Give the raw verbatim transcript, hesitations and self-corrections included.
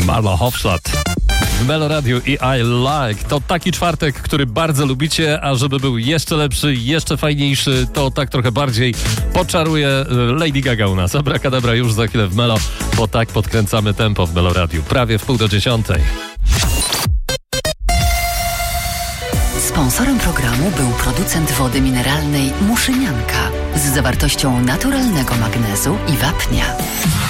Marla Hofstadt w Melo Radio i I Like. To taki czwartek, który bardzo lubicie, a żeby był jeszcze lepszy, jeszcze fajniejszy, to tak trochę bardziej poczaruje Lady Gaga u nas. Abracadabra już za chwilę w Melo, bo tak podkręcamy tempo w Melo Radio. Prawie w pół do dziesiątej. Sponsorem programu był producent wody mineralnej Muszynianka z zawartością naturalnego magnezu i wapnia.